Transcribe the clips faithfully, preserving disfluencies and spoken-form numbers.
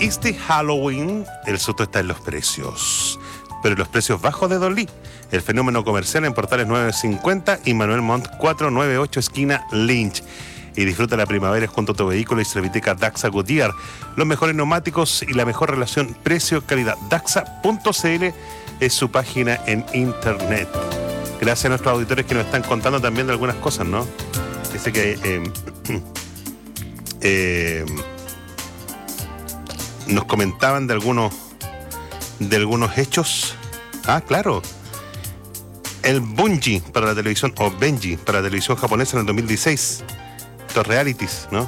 Este Halloween, el susto está en los precios. Pero en los precios bajos de Don Lee. El fenómeno comercial en Portales nueve cincuenta y Manuel Montt cuatrocientos noventa y ocho, esquina Lynch. Y disfruta la primavera junto a tu vehículo y Serviteca Daxa Goodyear. Los mejores neumáticos y la mejor relación precio-calidad. Daxa punto c l es su página en internet. Gracias a nuestros auditores que nos están contando también de algunas cosas, ¿no? Dice que eh, eh, nos comentaban de algunos de algunos hechos. Ah, claro. El Bungie para la televisión, o Benji para la televisión japonesa en el dos mil dieciséis. Estos realities, ¿no?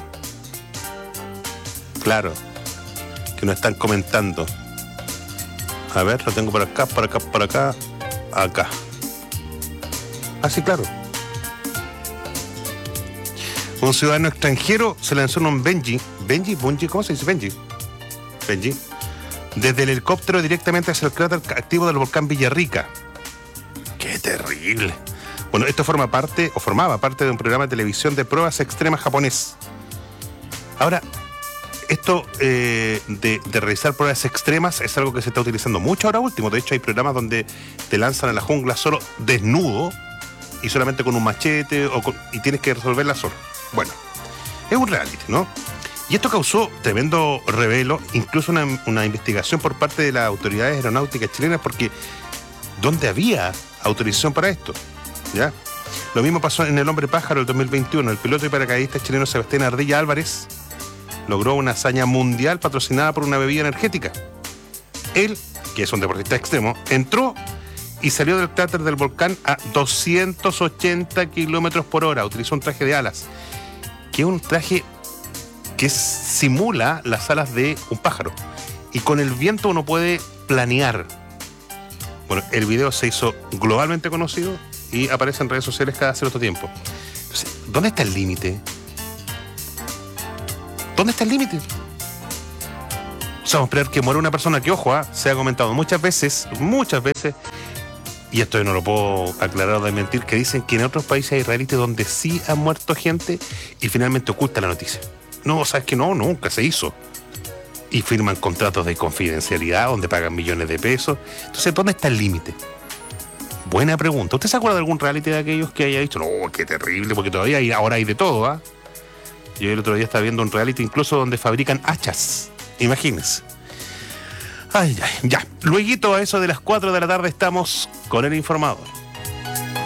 Claro. Que nos están comentando. A ver, lo tengo por acá, por acá, por acá. Acá. Ah, sí, claro. Un ciudadano extranjero se lanzó en un Benji. Benji, Bungie, ¿cómo se dice Benji? Benji. Desde el helicóptero directamente hacia el cráter activo del volcán Villarrica. ¡Qué terrible! Bueno, esto forma parte, o formaba parte de un programa de televisión de pruebas extremas japonés. Ahora, esto eh, de, de realizar pruebas extremas es algo que se está utilizando mucho ahora último. De hecho, hay programas donde te lanzan a la jungla solo desnudo y solamente con un machete o con, y tienes que resolverla solo. Bueno, es un reality, ¿no? Y esto causó tremendo revuelo, incluso una, una investigación por parte de las autoridades aeronáuticas chilenas, porque ¿dónde había autorización para esto? ¿Ya? Lo mismo pasó en El Hombre Pájaro del dos mil veintiuno. El piloto y paracaidista chileno Sebastián Ardilla Álvarez logró una hazaña mundial patrocinada por una bebida energética. Él, que es un deportista extremo, entró y salió del cráter del volcán a doscientos ochenta kilómetros por hora. Utilizó un traje de alas, que es un traje que simula las alas de un pájaro. Y con el viento uno puede planear. Bueno, el video se hizo globalmente conocido y aparece en redes sociales cada cierto tiempo. Entonces, ¿dónde está el límite? ¿Dónde está el límite? O sea, vamos a esperar que muera una persona que, ojo, ¿eh? se ha comentado muchas veces, muchas veces, y esto yo no lo puedo aclarar o desmentir, que dicen que en otros países hay realities donde sí ha muerto gente y finalmente oculta la noticia. No, sabes que no, nunca se hizo. Y firman contratos de confidencialidad donde pagan millones de pesos. Entonces, ¿dónde está el límite? Buena pregunta. ¿Usted se acuerda de algún reality de aquellos que haya dicho, no, qué terrible, porque todavía hay, ahora hay de todo, ¿ah? ¿eh? Yo el otro día estaba viendo un reality incluso donde fabrican hachas. Imagínense. Ay, ay, ya. Lueguito a eso de las cuatro de la tarde estamos con el informador.